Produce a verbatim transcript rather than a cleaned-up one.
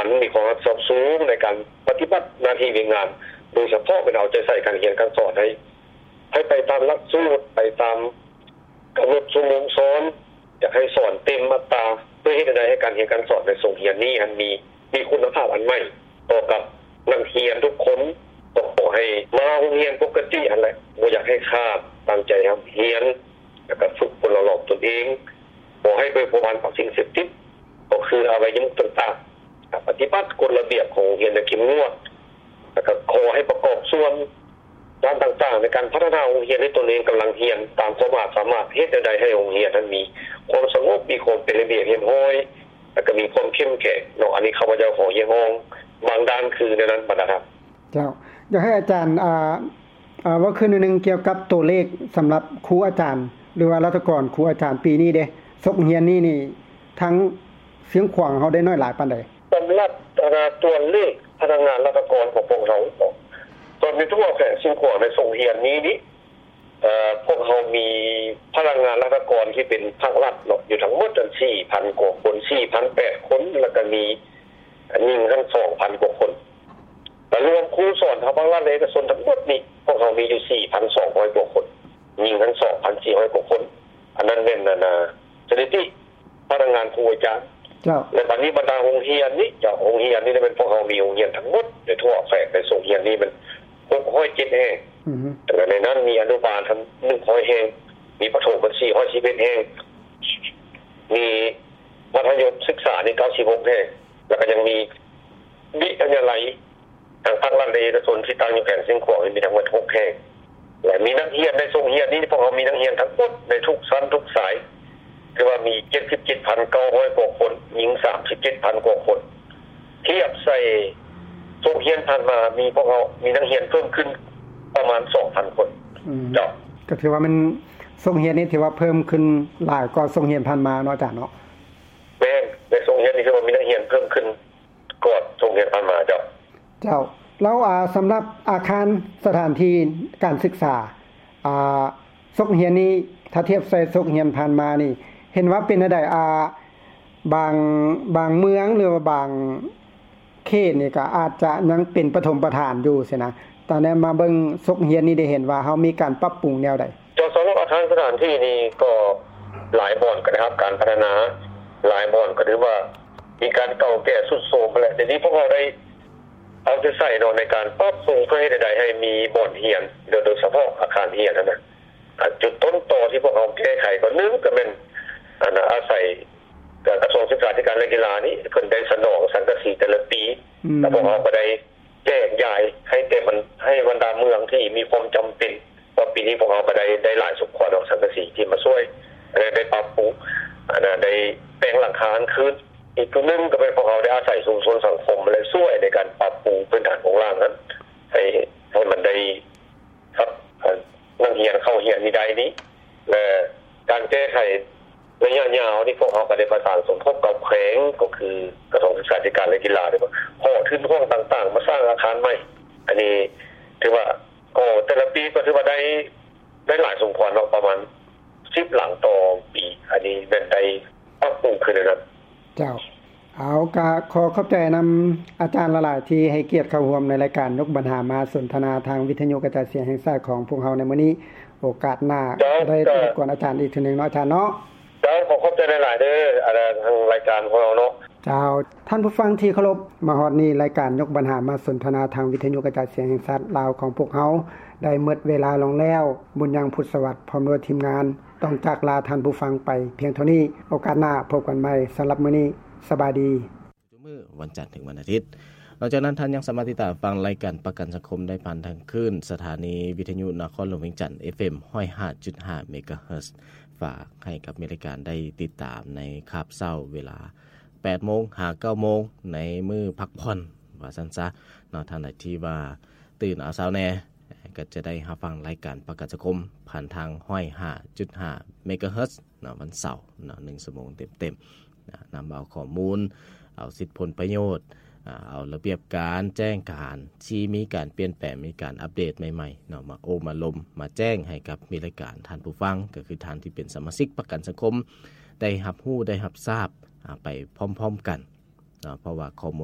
นมีความรับผิดชอบสูงในการปฏิบัติหน้าที่งานโดยเฉพาะเป็นเอาใจใส่การเรียนการสอนให้ให้ไปตามหลักสูตรไปตามกำหนดชั่วโมงสอนอยากให้สอนเต็มมาตราเพื่อให้ได้ให้การเรียนการสอนในโรงเรียนนี้อันมีมีคุณภาพอันใหม่ต่อกับนักเรียนทุกคนต้องขอให้มาโรงเรียนปกติอันแหละบ่อยากให้ขาดตั้งใจทำเรียนแล้วก็ฝึกฝนหลอกตนเองบ่ให้ไปผัวพันกับสิ่งเสพติดก็คืออวัยวะต่างๆปฏิบัติกฎระเบียบของโรงเรียนในเข้มงวดแล้วก็ขอให้ประกอบส่วนด้านต่างๆในการพัฒนาโรงเรียนให้ตนเองกำลังเรียนตามความสามารถเฮ็ดใดให้โรงเรียนนั้นมีความสงบมีความเป็นระเบียบเรียบร้อยแล้วก็มีความเข้มแข็งเนาะอันนี้ข้าพเจ้าขอเยี่ยมบางด้านคือในนั้นบัดนะครับเจ้าอยากให้อาจารย์อ่าอ่าว่าคือนึงเกี่ยวกับตัวเลขสำหรับครูอาจารย์หรือว่ารัฐกรครูอาจารย์ปีนี้เด้สกเรียนนี้นี่ทั้งเสียงขวางเฮาได้น้อยหลายปานใดสำหรับตัวเลขพนักงานราชการของพวกเราตอนนี้ทั่วแผ่นสิ่งขวางในโรงเรียนนี้นี่เอ่อพวกเรามีพนักงานราชการที่เป็นภาครัฐเนาะอยู่ทั้งหมดจน สี่พัน กว่าคน สี่พันแปด คนแล้วก็มีหญิงทั้ง สองพัน กว่าคนแต่รวมครูสอนทางภาครัฐเอกชนทั้งหมดนี่พวกเรามีอยู่ สี่พันสองร้อย กว่าคนหญิงทั้ง สองพันสี่ร้อย กว่าคนอันนั้นเป็นน่ะนะสถิติพนักงานครูอาจารย์เจ้าและบัดนี้บรรดาโรงเรียนนี่เจ้าโรงเรียนนี่เป็นพวกเรามีโรงเรียนทั้งหมดในทั่วแฝกในโรงเรียนนี่มันหกร้อยเจ็ดแห่งอือฮึแต่ในนั้นมีอนุบาลทั้งหนึ่งร้อยแห่งมีประถมสี่ร้อยสิบเอ็ดแห่งมีมัธยมศึกษานี่เก้าสิบหกแห่งแล้วก็ยังมีวิทยาลัยทางภาครัฐเอกชนที่ตั้งอยู่แห่งสิ่งขวางมีทั้งหมดหกแห่งและมีนักเรียนในโรงเรียนนี้พวกเรามีนักเรียนทั้งหมดในทุกชั้นทุกสายคือว่ามี เจ็ดสิบเจ็ดพันเก้าร้อย กว่าคนหญิง สามสิบเจ็ดพัน กว่าคนเทียบใส่โรงเรียนผ่านมามีพวกเรามีนักเรียนเพิ่มขึ้นประมาณ สองพัน คนเจ้าก็ถือว่ามันโรงเรียนนี้ถือว่าเพิ่มขึ้นหลายกว่าโรงเรียนผ่านมาเนาะอาจารย์เนาะแม่นในโรงเรียนนี้คือว่ามีนักเรียนเพิ่มขึ้นกว่าโรงเรียนผ่านมาเจ้าเจ้าแล้วอ่าสำหรับอาคารสถานที่การศึกษาอ่าโรงเรียนนี้ถ้าเทียบใส่โรงเรียนผ่านมานี่เห็นว่าเป็นได้อ่าบางบางเมืองหรือว่าบางเขตนี่ก็อาจจะยังเป็นปฐมประธานอยู่ซินะตอนนี้มาเบิ่งโรงเรียนนี้ได้เห็นว่าเฮามีการปรับปรุงแนวใดเจ้าสำหรับอาคารสถานที่นี่ก็หลายบ่อนก็นะครับการพัฒนาหลายบ่อนก็ถือว่ามีการเก่าแก่ทรุดโทรมไปแล้วแต่นี้พวกเราได้เอาใจใส่เนาะในการปรับปรุงเพื่อให้ใดๆให้มีบ่อนเรียนโดยเฉพาะอาคารเรียนนั่นน่ะจุดต้นตอที่พวกเราแก้ไขก็นึงก็เป็นอันน่ะอาศัยกระทรวงศึกษาธิการและกีฬานี่เพิ่นได้สนองสังกะสีแต่ละปีแล้วพวกเราก็ได้แจกจ่ายให้แต่มันให้บรรดาเมืองที่มีความจำเป็นว่าปีนี้พวกเราก็ได้ได้หลายสุขขวัญของสังกะสีที่มาช่วยได้ปรับปรุงอันน่ะได้แปลงหลังคาคืนอีกตัวนึงก็เป็นพวกเราได้อาศัยชุมชนสังคมและช่วยในการปรับปรุงพื้นฐานของร่างนั้นให้ให้มันได้ครับนักเรียนเข้าเรียนนี่ได้นี้และการแก้ไขระยะยาวนี่พวกเราก็ได้ประสานสมทบกับแขวงก็คือกระทรวงศึกษาธิการและกีฬาด้วยว่าห่อทุนห้องต่างๆมาสร้างอาคารใหม่อันนี้ถือว่าก็แต่ละปีก็ถือว่าได้ได้หลายสมควรเนาะประมาณสิบหลังต่อปีอันนี้เป็นได้ปรับปรุงขึ้นนะครับเจ้าเอาก็ขอขอบใจนำอาจารย์หลายๆที่ให้เกียรติเข้าร่วมในรายการยกปัญหามาสนทนาทางวิทยุกระจายเสียงแห่งชาติของพวกเราในมื้อนี้โอกาสหน้าได้รบกวนอาจารย์อีกทีนึงเนาะอาจารย์เนาะเจ้าขอขอบใจหลายๆเด้ออาจารย์ทางรายการของเราเนาะเจ้าท่านผู้ฟังที่เคารพมาฮอดนี้รายการยกปัญหามาสนทนาทางวิทยุกระจายเสียงแห่งชาติลาวของพวกเฮาได้หมดเวลาลงแล้วบุญยังพุทธสวัสดิ์พร้อมด้วยทีมงานต้องจากลาท่านผู้ฟังไปเพียงเท่านี้โอกาสหน้าพบกันใหม่สำหรับมื้อนี้สบายดีทุกมื้อวันจันทร์ถึงวันอาทิตย์นอกจากนั้นท่านยังสามารถติดตามฟังรายการประกันสังคมได้ผ่านทางคลื่นสถานีวิทยุนครหลวงเวียงจันทน์ เอฟ เอ็ม หนึ่งศูนย์ห้าจุดห้า เมกะเฮิรตซ์ฝากให้กับรายการได้ติดตามในคาบเช้าเวลา แปดโมง ถึง เก้าโมงในมื้อพักผ่อนว่าซั่นซะเนาะท่านใดที่ว่าตื่นเอาเช้าแน่ก็จะได้รับฟังรายการประกันสังคมผ่านทาง หนึ่งศูนย์ห้าจุดห้า เมกะเฮิรตซ์เนาะวันเสาร์เนาะหนึ่งชั่วโมงเต็มๆนะนำเอาข้อมูลเอาสิทธิผลประโยชน์เอาระเบียบการแจ้งการที่มีการเปลี่ยนแปลงมีการอัปเดตใหม่ๆเนาะมาโอมาลมมาแจ้งให้กับมีรายการท่านผู้ฟังก็คือท่านที่เป็นสมาชิกประกันสังคมได้รับรู้ได้รับทราบไปพร้อมๆกันเนาะเพราะว่าข้อมูล